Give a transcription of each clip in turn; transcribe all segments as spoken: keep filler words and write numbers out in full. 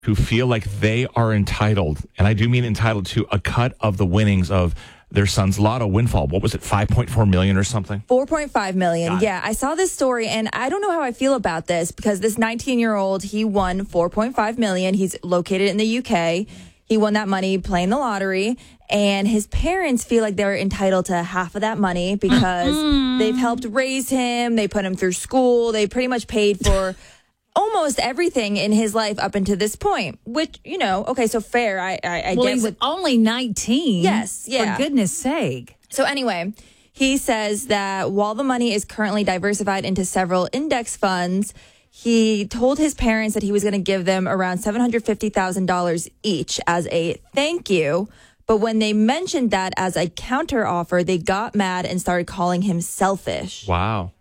who feel like they are entitled, and I do mean entitled to a cut of the winnings of their son's lotto windfall. What was it, five point four million dollars or something? four point five million dollars. Yeah, I saw this story, and I don't know how I feel about this because this nineteen-year-old, he won four point five million dollars. He's located in the U K. He won that money playing the lottery, and his parents feel like they're entitled to half of that money because mm-hmm. they've helped raise him. They put him through school. They pretty much paid for almost everything in his life up until this point, which, you know, okay, so fair. I, I, I well, get he's what, only nineteen. Yes, yeah. For goodness sake. So anyway, he says that while the money is currently diversified into several index funds, he told his parents that he was going to give them around seven hundred fifty thousand dollars each as a thank you. But when they mentioned that as a counter offer, they got mad and started calling him selfish. Wow.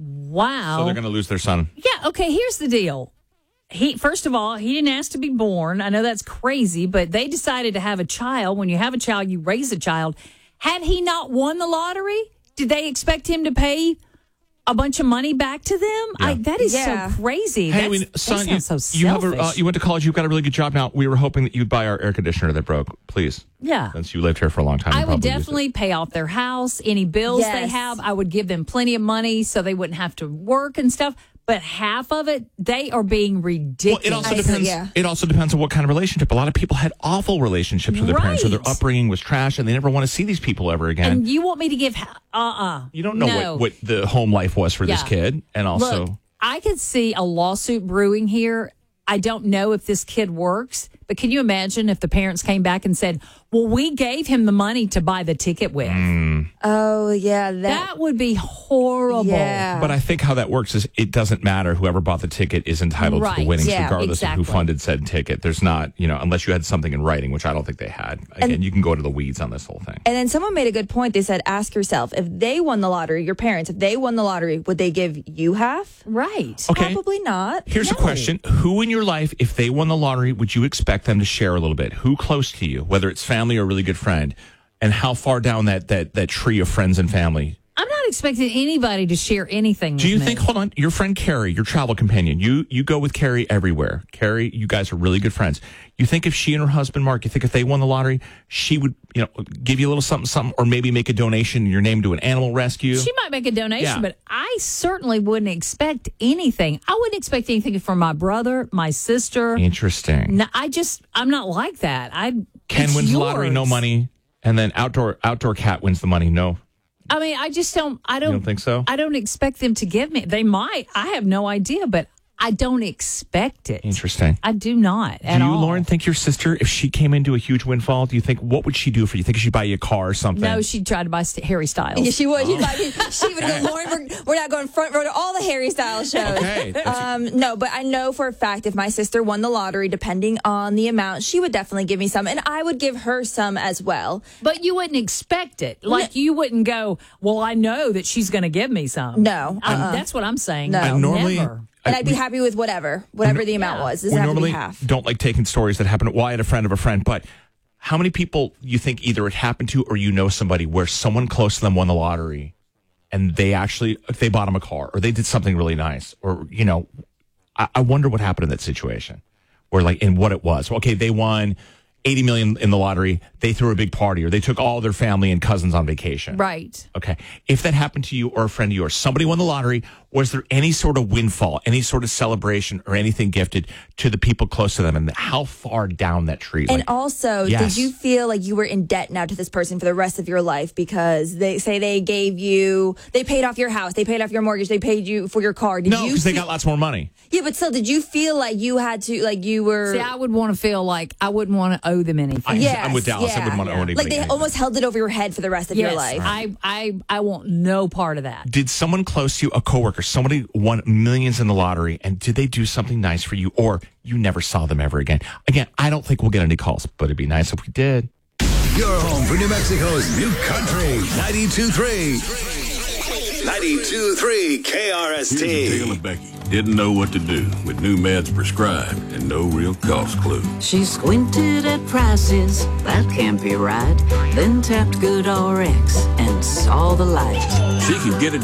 Wow. So they're going to lose their son. Yeah, okay, here's the deal. He first of all, he didn't ask to be born. I know that's crazy, but they decided to have a child. When you have a child, you raise a child. Had he not won the lottery, did they expect him to pay a bunch of money back to them? Yeah. I, that is Yeah. so crazy. Hey, That's, we, son, you, so selfish. you, have a, uh, you went to college. You've got a really good job now. We were hoping that you'd buy our air conditioner that broke, please. Yeah. Since you lived here for a long time. I you would probably used definitely pay off their house, any bills they Yes. have. I would give them plenty of money so they wouldn't have to work and stuff. But half of it, they are being ridiculous. Well, it also I- depends. yeah. It also depends on what kind of relationship. A lot of people had awful relationships with their parents, or their Right. upbringing was trash, and they never want to see these people ever again. And you want me to give, uh-uh. you don't know no. what, what the home life was for this Yeah. kid, and also Look, I could see a lawsuit brewing here. I don't know if this kid works, but can you imagine if the parents came back and said, well, we gave him the money to buy the ticket with? Mm. Oh, yeah. That, That would be horrible. Yeah. But I think how that works is it doesn't matter. Whoever bought the ticket is entitled to the Right. winnings, Yeah, regardless exactly. of who funded said ticket. There's not, you know, unless you had something in writing, which I don't think they had. Again, And- you can go to the weeds on this whole thing. And then someone made a good point. They said, ask yourself, if they won the lottery, your parents, if they won the lottery, would they give you half? Right. Okay. Probably not. Here's a No. question. Who in your life, if they won the lottery, would you expect them to share a little bit? Who close to you, whether it's family or a really good friend? And how far down that, that, that tree of friends and family? I'm not expecting anybody to share anything Do you with me. think, hold on, your friend Carrie, your travel companion, you you go with Carrie everywhere. Carrie, you guys are really good friends. You think if she and her husband, Mark, you think if they won the lottery, she would, you know, give you a little something, something, or maybe make a donation in your name to an animal rescue? She might make a donation, Yeah. but I certainly wouldn't expect anything. I wouldn't expect anything from my brother, my sister. Interesting. No, I just, I'm not like that. I Ken it's wins the yours. lottery, no money. And then outdoor outdoor cat wins the money, no. I mean, I just don't, I don't, You don't think so? I don't expect them to give me. They might. I have no idea, but I don't expect it. Interesting. I do not at do you, all. Lauren, think your sister, if she came into a huge windfall, do you think, what would she do for you? Think she'd buy you a car or something? No, she'd try to buy St- Harry Styles. Yeah, she would. She'd buy me- She would go, Lauren, we're, we're not going front row to all the Harry Styles shows. Okay. that's a- Um, no, but I know for a fact if my sister won the lottery, depending on the amount, she would definitely give me some, and I would give her some as well. But you wouldn't expect it. Like, you wouldn't go, well, I know that she's going to give me some. No, Um, uh-uh. that's what I'm saying. No. I normally, Never. And I- I'd be we- happy with whatever, whatever the amount Yeah. was. It we doesn't have to normally be half. don't like taking stories that happen. Well, I had a friend of a friend, but how many people you think either it happened to or you know somebody where someone close to them won the lottery and they actually, they bought them a car or they did something really nice or, you know, I, I wonder what happened in that situation or like in what it was. Okay, they won eighty million in the lottery. They threw a big party or they took all their family and cousins on vacation. Right. Okay. If that happened to you or a friend of yours, somebody won the lottery, was there any sort of windfall, any sort of celebration or anything gifted to the people close to them? And how far down that tree? And Like, also, Yes. did you feel like you were in debt now to this person for the rest of your life because they say they gave you, they paid off your house, they paid off your mortgage, they paid you for your car? Did no, you because they fe- got lots more money. Yeah, but still, did you feel like you had to, like you were? See, I would want to feel like I wouldn't want to owe them anything. I, Yes, I'm with Dallas. I yeah, wouldn't want to yeah. own anybody like they anything. almost held it over your head for the rest of yes, your life. I, I, I want no part of that. Did someone close to you, a coworker, somebody won millions in the lottery, and did they do something nice for you, or you never saw them ever again? Again, I don't think we'll get any calls, but it'd be nice if we did. Your home for New Mexico's new country. ninety-two point three. ninety-two point three K R S Here's a T. tale of Becky. Didn't know what to do with new meds prescribed and no real cost clue. She squinted at prices, that can't be right. Then tapped Good R X and saw the light. She could get it